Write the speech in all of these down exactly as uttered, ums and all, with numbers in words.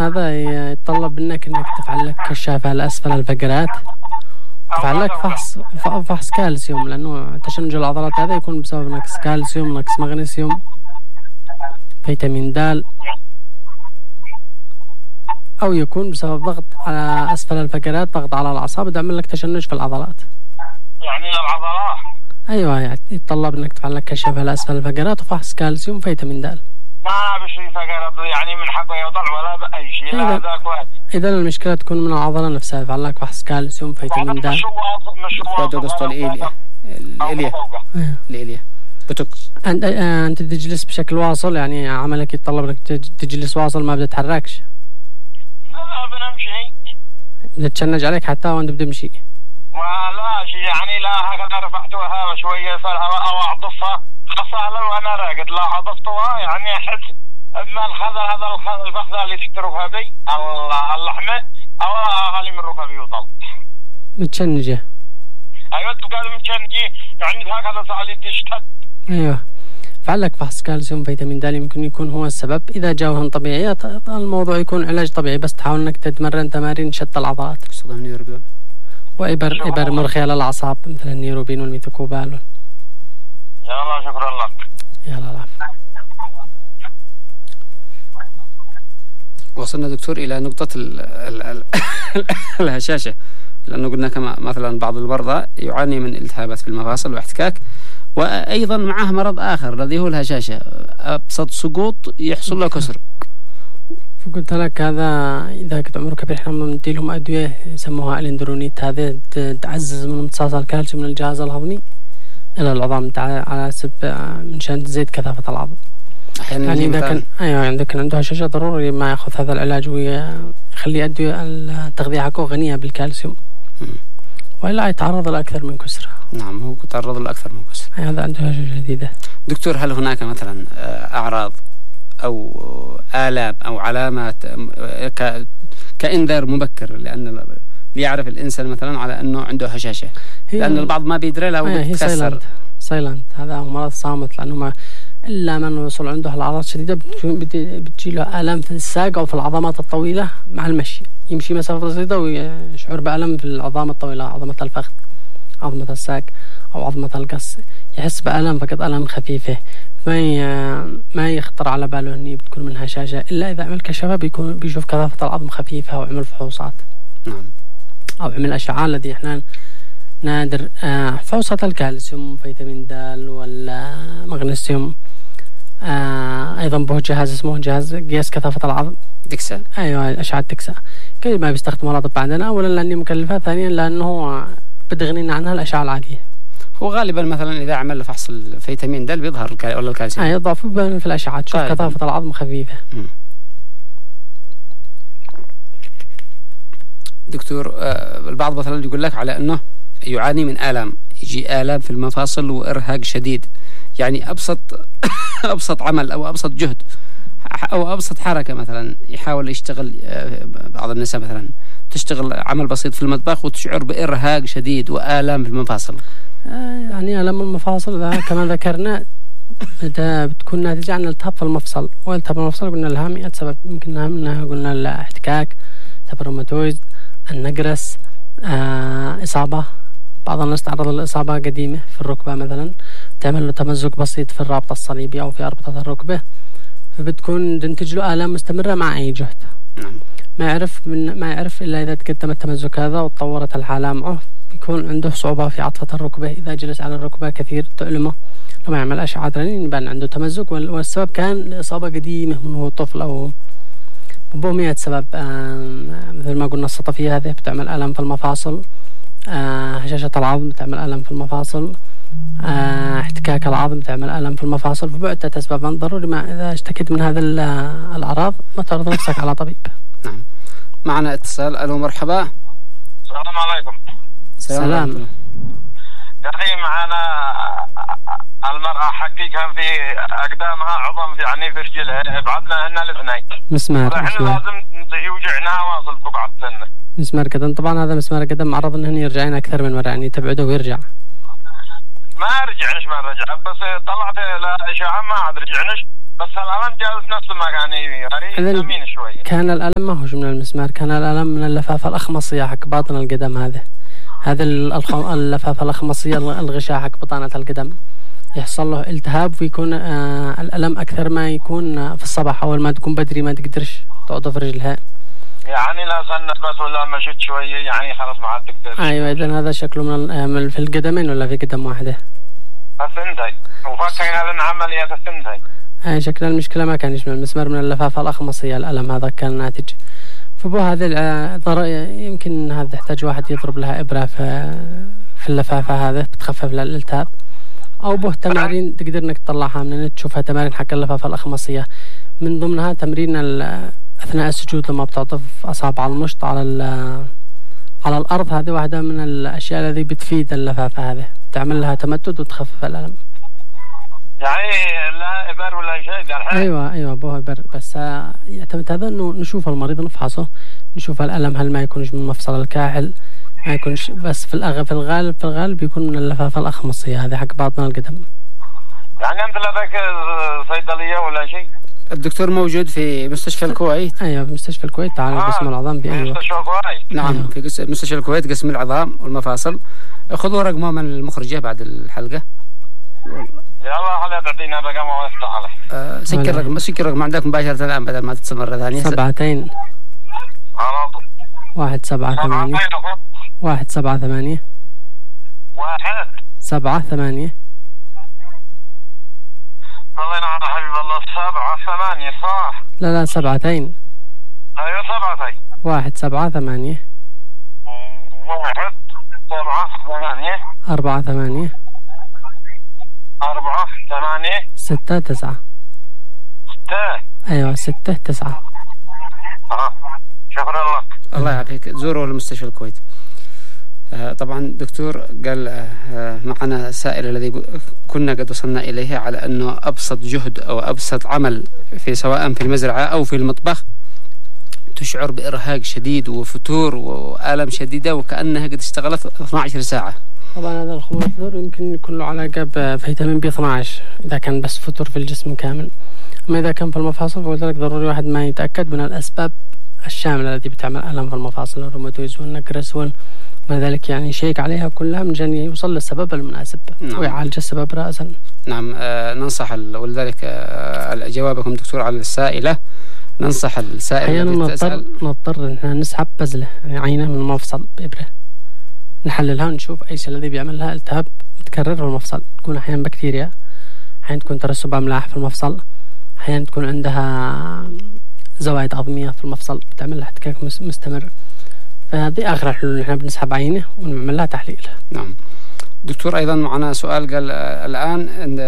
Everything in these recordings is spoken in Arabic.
هذا يتطلب منك انك تفعل لك كشاف على اسفل الفقرات، تفعل لك فحص فحص كالسيوم، لانه تشنج العضلات هذا يكون بسبب نقص كالسيوم، نقص مغنيسيوم، فيتامين د، او يكون بسبب ضغط على اسفل الفقرات، ضغط على الاعصاب يعمل لك تشنج في العضلات. يعني للعضلات؟ ايوه، يعني يتطلب انك تفعل لك كشاف على اسفل الفقرات وفحص كالسيوم وفيتامين د. ما بشي فقرات يعني من حقه يوضع ولا بأي شيء. لا هذاك واحد. اذا المشكله تكون من العضله نفسها، يفعل لك فحص كالسيوم وفيتامين د. مش واصل مش واصل الإيليا الإيليا الإيليا بتوكس. انت انت تجلس بشكل واصل، يعني عملك يتطلب انك تجلس واصل ما بتتحركش. لا بنمشي. بتتشنج عليك حتى وانت بتمشي. ولا شيء يعني، لا هكذا رفعتها شويه فالهواء او اعضفها خصالة وانا راقد، لا عضفتها يعني احس ما الخذل هذا الفخذه اللي تحت ركبي اللحمه او اغلي من ركبي وطل متشنجه. ايوه تقال متشنجه يعني هكذا صار تشتد. ايوه، فعل لك فحص كالسيوم فيتامين د، يمكن يكون هو السبب. اذا جاوهن طبيعيات الموضوع يكون علاج طبيعي، بس تحاول انك تتمرن تمارين شد العضلات. تستخدم نيوروبين وإبر إبر مرخية للأعصاب مثل النيروبين والميثوكوبال. يا الله شكرا لك. يا الله العفو. وصلنا دكتور إلى نقطة ال ال ال الهشاشة، لأنه قلنا كما مثلا بعض المرضى يعاني من التهابات في المفاصل واحتكاك، وأيضا معه مرض آخر الذي هو الهشاشة، أبسط سقوط يحصل له كسر. فقلت لك هذا إذا كنت عمره كبير احنا بندي لهم أدوية يسموها الإندرونيت، هذه تعزز من امتصاص الكالسيوم من الجهاز الهضمي إلى العظام على سب منشان تزيد كثافة العظم. أحيانا يعني إذا كان أيوة إذا كان عنده هشاشة ضروري ما يأخذ هذا العلاج ويخلي أدوية التغذية حقه غنية بالكالسيوم، وإلا يتعرض لأكثر من كسر. نعم، هو يتعرض لأكثر من كسر. هذا عنده هشاشة جديدة. دكتور، هل هناك مثلا أعراض أو آلام أو علامات كإنذار مبكر لأن ليعرف الإنسان مثلا على أنه عنده هشاشة؟ لأن البعض ما بيدري له وبتكسر. سايلنت، هذا هو مرض صامت، لأنه ما إلا من وصل عنده الأعراض شديدة بتجي له آلام في الساق أو في العظمات الطويلة مع المشي، يمشي مسافة بسيطة ويشعر بألم في العظام الطويلة، عظمة الفخذ، عظمة الساق أو عظمة القص، يحس بألم فقط ألم خفيفة، ما ما يخطر على باله إني بتكون من هشاشة إلا إذا عمل كشفة بيكون بيشوف كثافة العظم خفيفة أو عمل فحوصات. نعم. أو عمل أشعة الذي إحنا نادر آه فحوصات الكالسيوم فيتامين د والمغنيسيوم. آه أيضا به جهاز اسمه جهاز قياس كثافة العظم دكسا. أيوة، أشعة دكسا. كل ما بيستخدمها الأطباء عندنا، أولا لأني مكلفة، ثانيا لأنه بتغنينا عنها الأشعة العادية. هو غالبا مثلا إذا عمل فحص الفيتامين د بيظهر الكال ولا الكالسيوم. أي ضعف في الأشعة تشوف طيب. كثافة العظم خفيفة. م. دكتور، آه البعض مثلا يقول لك على أنه يعاني من آلام، يجي آلام في المفاصل وإرهاق شديد، يعني أبسط أبسط عمل أو أبسط جهد أو أبسط حركة مثلا يحاول يشتغل، آه بعض النساء مثلا تشتغل عمل بسيط في المطبخ وتشعر بإرهاق شديد وآلام في المفاصل. آه يعني آلام المفاصل كما ذكرنا بتكون ناتجة عن التهاب في المفصل، والتهاب المفصل قلنا لها مئة سبب، يمكن منها قلنا الاحتكاك، التهاب الروماتويد، النقرس، آه إصابة، بعض الناس تعرض للإصابة قديمة في الركبة مثلا، تعمل له تمزق بسيط في الرابطة الصليبية أو في أربطة الركبة، فبتكون تنتج له آلام مستمرة مع أي جهد. ما يعرف من ما يعرف إلا إذا تقدم التمزق هذا وتطورت الحالة معه، بيكون عنده صعوبة في عطفة الركبة، إذا جلس على الركبة كثير تؤلمه، لما يعمل أشعة رنين يبان عنده تمزق، والسبب كان إصابة قديمة من هو طفل أو بمئة سبب. مثل ما قلنا السطفية هذه بتعمل ألم في المفاصل، آه هشاشة العظم بتعمل ألم في المفاصل، آه احتكاك العظم بتعمل ألم في المفاصل، فبعدة أسباب ضروري ما إذا اشتكيت من هذه الأعراض ما تعرض نفسك على طبيب. نعم. معنا اتصال. ألو مرحبا. السلام عليكم. سلام. يعني معنا المرأة حقي كان في أقدامها عظم يعني في رجلها، بعدنا هنا الاثنين مسمار، احنا لازم يوجعنا واصل بقعة سنة مسمار قدم. طبعا هذا مسمار قدم معرض انهن يرجعين اكثر من مرة، يعني تبعده ويرجع. ما رجعنش ما رجع، بس طلعت لاشعة ما عاد رجعنش، بس الألم جالس نفس المكان يعني يمين شوية. كان الألم ما هوش من المسمار، كان الألم من اللفافة الأخمصية حق باطن القدم. هذا هذا اللفافة الأخمصية الغشاء حق بطانة القدم يحصل له التهاب، ويكون آه الألم أكثر ما يكون في الصباح أول ما تكون بدري ما تقدرش تقعد في رجلها. يعني لا سنت بس ولا مشيت شوية يعني خلاص ما عاد تقدر. أيوة إذن هذا شكله من في القدمين ولا في قدم واحدة؟ الثنتين، وفكرنا لنا عمليات الثنتين. هاي شكل المشكلة ما كانش من المسمار، من اللفافة الأخمصية الألم هذا كان ناتج. فبو هذه يمكن هذا يحتاج واحد يضرب لها إبرة في في اللفافة هذا بتخفف لها الالتهاب، أو به تمارين تقدر إنك تطلعها من النت تشوفها تمارين حق اللفافة الأخمصية. من ضمنها تمرين أثناء السجود لما بتعطف أصابع المشط على على الأرض، هذه واحدة من الأشياء التي بتفيد اللفافة هذه، تعمل لها تمدد وتخفف الألم. يعني لا إبر ولا شيء قال. أيوة أيوة أبوها إبر، بس يعتمد هذا إنه نشوف المريض نفحصه، نشوف الألم هل ما يكونش من مفصل الكاحل، ما يكونش بس في الأغ في الغالب في الغالب يكون من اللفافة الأخمصية هذه حق باطن القدم. يعني أنت لديك صيدلية ولا شيء؟ الدكتور موجود في مستشفى الكويت. أيوة في مستشفى الكويت على آه قسم العظام بأيوة. مستشفى الكويت. نعم أيوة. في قسم مستشفى الكويت قسم العظام والمفاصل. خذوا رقمه من المخرجة بعد الحلقة. يلا خليها تعطينا رقم وافتح عليه. أه سكر رقم سكر رقم عندك مباشرة الآن بدل ما تتصل مرة ثانية. سبعتين. واحد سبعة ثمانية. واحد سبعة ثمانية. واحد. سبعة ثمانية. الله ينعم حبيب الله. سبعة ثمانية صح؟ لا لا سبعتين. أيوة سبعتين. واحد سبعة ثمانية. واحد سبعة ثمانية. أربعة ثمانية. أربعة ثمانية. ستة تسعة. ستة. أيوة ستة تسعة. أه شكرا لك. الله يعافيك. زوروا المستشفى الكويت. آه طبعا دكتور قال آه معنا سائل الذي كنا قد وصلنا إليه على أنه أبسط جهد أو أبسط عمل في سواء في المزرعة أو في المطبخ تشعر بإرهاق شديد وفتور وآلام شديدة وكأنها قد اشتغلت اثنتي عشرة ساعة. طبعا هذا الفتور يمكن يكون له علاقة بفيتامين بي اثني عشر إذا كان بس فتور في الجسم كامل، أما إذا كان في المفاصل فلذلك ضروري واحد ما يتأكد من الأسباب الشاملة التي بتعمل ألم في المفاصل، الروماتويز والنكرس وما ذلك، يعني يشيك عليها كلها من جان يوصل للسبب المناسب. نعم. ويعالج السبب رأسا. نعم. آه ننصح ولذلك آه جوابكم دكتور على السائلة، ننصح السائل أحيانا نضطر نضطر إن احنا نسحب بزلة يعني عينة من المفصل بإبرة نحللها ونشوف أي شيء الذي بيعمل لها التهاب متكرر في المفصل. تكون أحيانا بكتيريا، أحيانا تكون ترسب أملاح في المفصل، أحيانا تكون عندها زوايد عظمية في المفصل بتعمل لها احتكاك مستمر. فهذه آخر الحلول، نحن بنسحب عينه ونعمل لها تحليل. نعم. دكتور أيضا معنا سؤال قال الآن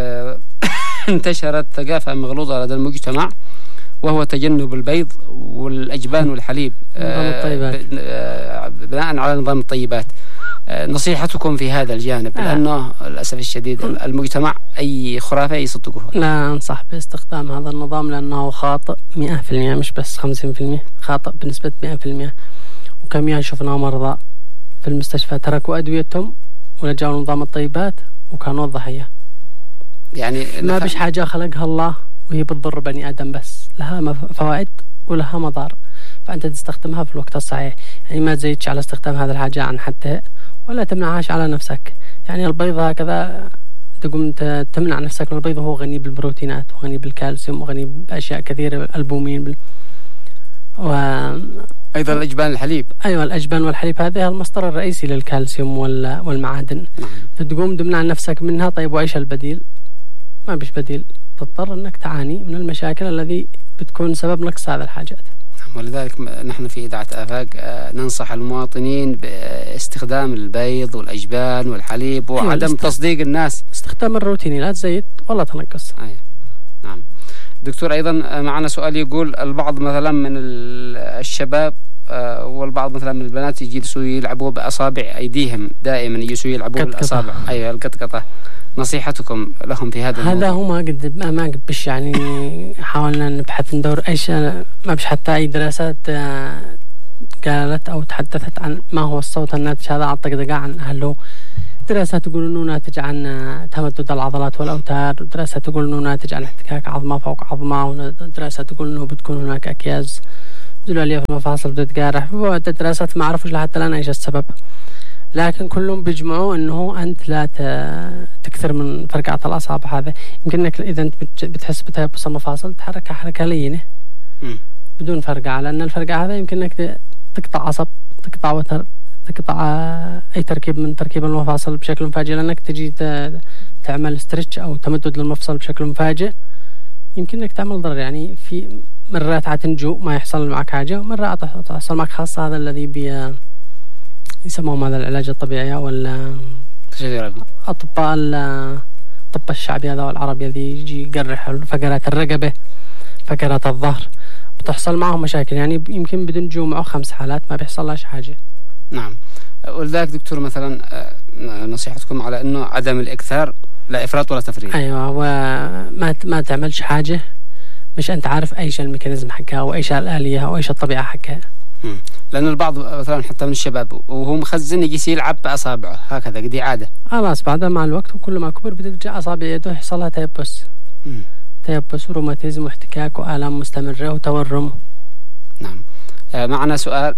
انتشرت ثقافة مغلوطة لدى المجتمع وهو تجنب البيض والأجبان والحليب نظام الطيبات. بناء على نظام الطيبات. نصيحتكم في هذا الجانب؟ آه. لأنه للأسف الشديد المجتمع أي خرافة يصدقوها. لا أنصح باستخدام هذا النظام لأنه خاطئ مئة في المئة مش بس خمسين في المئة، خاطئ بنسبة مئة في المئة. وكم يعني شفنا مرضى في المستشفى تركوا أدويتهم ولجأوا نظام الطيبات وكانوا ضحية. يعني ما بش حاجة خلقها الله وهي بتضر بني آدم، بس لها فوائد ولها مضار، فأنت تستخدمها في الوقت الصحيح. يعني ما تزيدش على استخدام هذه الحاجة عن حدها ولا تمنعهاش على نفسك. يعني البيض هكذا تقوم تمنع نفسك من البيض وهو غني بالبروتينات وغني بالكالسيوم وغني بأشياء كثيرة، البومين بال... و... أيضا الأجبان الحليب. أيوة الأجبان والحليب هذا المصدر الرئيسي للكالسيوم وال... والمعادن. نعم. فتقوم تمنع نفسك منها. طيب وإيش البديل؟ ما بيش بديل، تضطر أنك تعاني من المشاكل الذي بتكون سبب نقص هذه الحاجات. ولذلك نحن في إذاعة آفاق ننصح المواطنين باستخدام البيض والأجبان والحليب وعدم أيوة تصديق الناس. استخدام الروتيني، لا تزيد ولا تنقص. أيوة. نعم. دكتور أيضا معنا سؤال يقول البعض مثلا من الشباب والبعض مثلا من البنات يجلسوا يلعبوا بأصابع أيديهم دائما، يجلسوا يلعبوا بالأصابع. أيوة القطقطة. نصيحتكم لهم في هذا الموضوع؟ هذا هو ما قد ما ما قبش يعني حاولنا نبحث ندور أي شيء، ما بش حتى أي دراسات قالت أو تحدثت عن ما هو الصوت الناتج هذا عن طقطقة، عن هل هو دراسات تقول انه ناتج عن تمدد العضلات والاوتار، دراسات تقول انه ناتج عن احتكاك عظمه فوق عظمه، ودراسات تقول انه بتكون هناك اكياس زلاليه في المفاصل بتتجارح. دراسات ما اعرفش لحتى الان ايش السبب، لكن كلهم بيجمعوا انه انت لا تكثر من فرقعات الاصابع. هذا يمكن انك اذا انت بتحس بتيبس المفاصل تحركها حركه لينه بدون فرقعه، لان الفرقعه هذا يمكن انك تقطع عصب، تقطع وتر، تقطع اي تركيب من تركيب المفاصل بشكل مفاجئ، لانك تجي تعمل ستريتش او تمدد للمفصل بشكل مفاجئ يمكن انك تعمل ضرر. يعني في مرات عتنجو ما يحصل معك حاجه، ومرات تحصل معك، خاصه هذا الذي بي يسموه هذا العلاج الطبيعي او اطباء الطب الشعبي هذا والعربي الذي يجي يقرح فقرات الرقبه فقرات الظهر، بتحصل معهم مشاكل. يعني يمكن بدنجو معه خمس حالات ما بيحصل لهاش حاجه. نعم. ولذلك دكتور مثلا نصيحتكم على انه عدم الاكثار، لا افراط ولا تفريط. ايوه، وما ما تعملش حاجه مش انت عارف ايش الميكانيزم حقها وايش الاليه او ايش الطبيعه حقها. امم لان البعض مثلا حتى من الشباب وهو مخزن يجي يلعب باصابعه هكذا، دي عاده خلاص بعدها مع الوقت وكل ما كبر بترجع اصابع يده يحصل لها تيبس. امم تيبس وروماتيزم واحتكاك والام مستمره وتورم. نعم. معنا سؤال.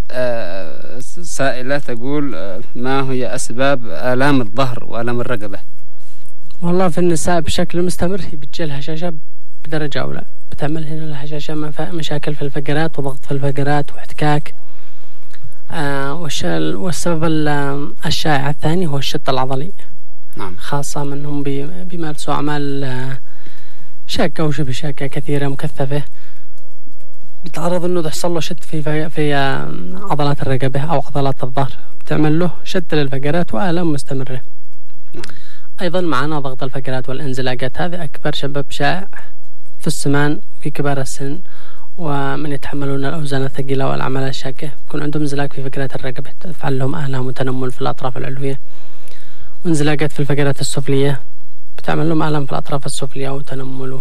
سائلة تقول ما هي أسباب آلام الظهر وآلام الرقبة؟ والله في النساء بشكل مستمر هي بتجي الهشاشة بدرجة أولى، بتعمل هنا الهشاشة مشاكل في الفقرات وضغط في الفقرات واحتكاك. آه والسبب الشائع الثاني هو الشد العضلي. نعم. خاصة منهم بيمارسوا أعمال شاكة وشبه شاكة كثيرة مكثفة، بيتعرض انه تحصل له شد في في عضلات الرقبه او عضلات الظهر، بتعمل له شد للفقرات والام مستمره. نعم. ايضا معنا ضغط الفقرات والانزلاقات، هذا اكبر سبب شائع في السمان في كبار السن ومن يتحملون الاوزان الثقيله والاعمال الشاقه يكون عندهم انزلاق في فقرات الرقبه، تفعل لهم الام وتنمل في الاطراف العلويه، وانزلاقات في الفقرات السفليه بتعمل لهم الام في الاطراف السفليه وتنمل.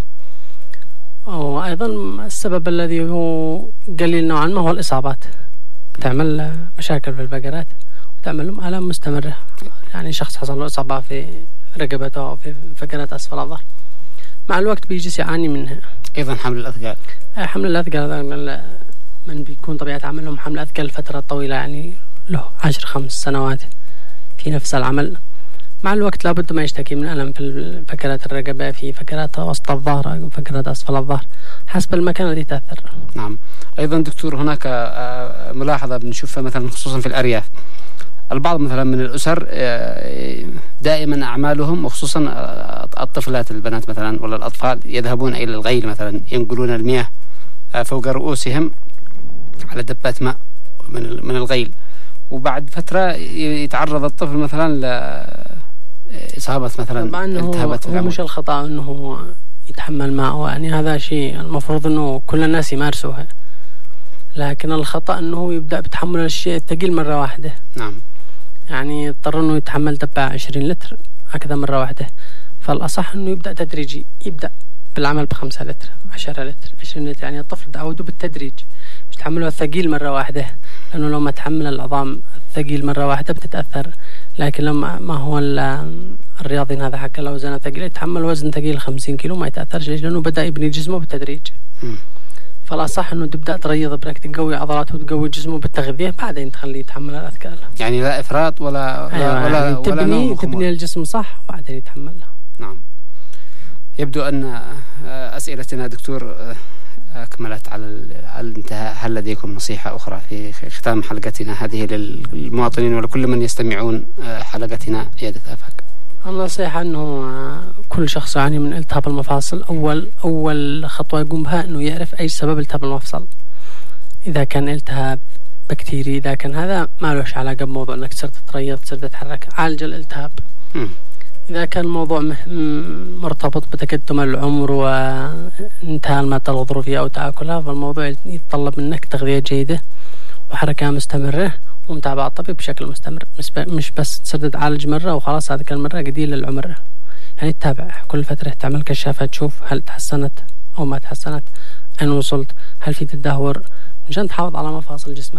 وأيضا السبب الذي هو قليل نوعا ما هو الإصابات، تعمل مشاكل في الفقرات وتعمل لهم آلام مستمرة. يعني شخص حصل له إصابة في رقبته أو في فقرات أسفل الظهر مع الوقت بيجلس يعاني منها. أيضا حمل الأثقال. حمل الأثقال من بيكون طبيعة عملهم حمل أثقال فترة طويلة، يعني له عشر خمس سنوات في نفس العمل، مع الوقت لابد ما يشتكي من ألم في فقرات الرقبة، في فقرات وسط الظهر أو فقرات أسفل الظهر حسب المكان الذي تأثر. نعم. أيضا دكتور هناك ملاحظة بنشوفها مثلا خصوصا في الأرياف، البعض مثلا من الأسر دائما أعمالهم وخصوصا الطفلات البنات مثلا ولا الأطفال يذهبون إلى الغيل مثلا، ينقلون المياه فوق رؤوسهم على دبات ماء من من الغيل، وبعد فترة يتعرض الطفل مثلا ل إصابة مثلا التهابات. هو مش الخطأ أنه يتحمل ماء، يعني هذا شيء المفروض أنه كل الناس يمارسوها، لكن الخطأ أنه يبدأ بتحمل الشيء الثقيل مرة واحدة. نعم. يعني يضطر أنه يتحمل دبة عشرين لتر هكذا مرة واحدة، فالأصح أنه يبدأ تدريجي، يبدأ بالعمل بخمسة لتر عشرة لتر عشرين لتر، يعني الطفل تعوده بالتدريج، مش تحمله الثقيل مرة واحدة، لأنه لو ما تحمل العظام الثقيل مرة واحدة بتتأثر. لكن لما ما هو الرياضي هذا حق الأوزان الثقيلة يتحمل وزن ثقيل خمسين كيلو ما يتأثرش، ليش؟ لأنه بدأ يبني جسمه بالتدريج. م. فالأصح أنه تبدأ تريض برك، تقوي عضلاته وتقوي جسمه بالتغذية، بعدين تخليه يتحمل الأثقال. يعني لا إفراط ولا أيوة ولا يعني تبني ولا تبني الجسم صح وبعدين يتحمل. نعم. يبدو أن أسئلتنا دكتور أكملت على الانتهاء. هل لديكم نصيحة أخرى في ختام حلقتنا هذه للمواطنين ولكل من يستمعون حلقتنا عيادة آفاق؟ النصيحة أنه كل شخص يعاني من التهاب المفاصل أول أول خطوة يقوم بها أنه يعرف أي سبب التهاب المفصل. إذا كان التهاب بكتيري، إذا كان هذا ما لهش علاقة بموضوع أنك صرت تريض صرت تتحرك، عالج الالتهاب. م. إذا كان الموضوع مرتبط بتقدم العمر وانتهاء المادة الغضروفية أو تآكلها، فالموضوع يتطلب منك تغذية جيدة وحركة مستمرة ومتابعة الطبيب بشكل مستمر، مش بس تصير تعالج مرة وخلاص هذيك المرة قديل للعمر، يعني تتابع كل فترة، تعمل كشافة تشوف هل تحسنت أو ما تحسنت، أين وصلت، هل في تدهور، مشان تحافظ على مفاصل جسمك.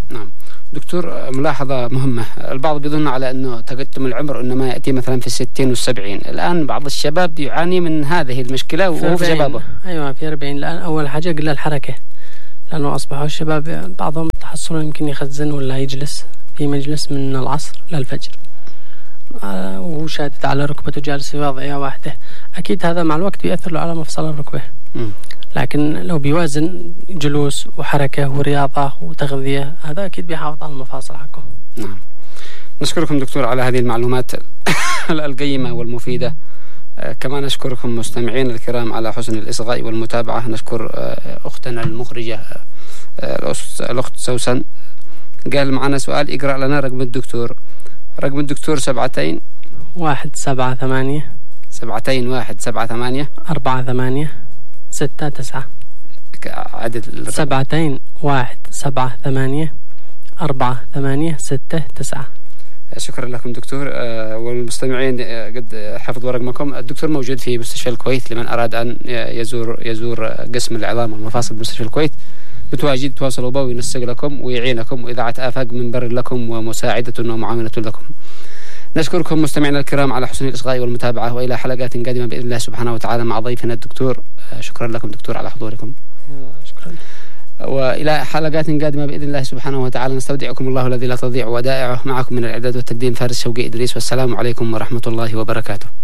نعم دكتور، ملاحظة مهمة. البعض بيظن على أنه تقدم العمر إنما يأتي مثلا في الستين والسبعين. الآن بعض الشباب يعاني من هذه المشكلة وهو في شبابه. أيوة في أربعين. الآن أول حاجة قلة الحركة، لأنه أصبحوا الشباب بعضهم تحصلوا يمكن يخزن ولا يجلس في مجلس من العصر للفجر آه وهو شادد على ركبته جالس في وضعية واحدة. أكيد هذا مع الوقت بيأثر له على مفصل الركبة. م. لكن لو بيوازن جلوس وحركة ورياضة وتغذية هذا أكيد بيحافظ على المفاصل حقه. نعم. نشكركم دكتور على هذه المعلومات القيمة والمفيدة. آه كما نشكركم مستمعين الكرام على حسن الإصغاء والمتابعة. نشكر آه أختنا المخرجة آه الأخت سوسن. قال معنا سؤال، اقرأ لنا رقم الدكتور. رقم الدكتور سبعتين واحد سبعة ثمانية سبعتين واحد سبعة ثمانية أربعة ثمانية ستة تسعة. عدد سبعتين واحد سبعة ثمانية أربعة ثمانية ستة تسعة. شكرا لكم دكتور. آه والمستمعين آه قد حفظوا رقمكم. الدكتور موجود في مستشفى الكويت لمن أراد أن يزور يزور قسم العظام والمفاصل بمستشفى الكويت. بتواجد تواصلوا به وينسق لكم ويعينكم، وإذاعة آفاق منبر لكم ومساعدة ومعاونة لكم. نشكركم مستمعينا الكرام على حسن الإصغاء والمتابعة، وإلى حلقات قادمة بإذن الله سبحانه وتعالى مع ضيفنا الدكتور. شكرا لكم دكتور على حضوركم. شكرا. وإلى حلقات قادمة بإذن الله سبحانه وتعالى. نستودعكم الله الذي لا تضيع ودائعه. معكم من الإعداد والتقديم فارس شوقي إدريس، والسلام عليكم ورحمة الله وبركاته.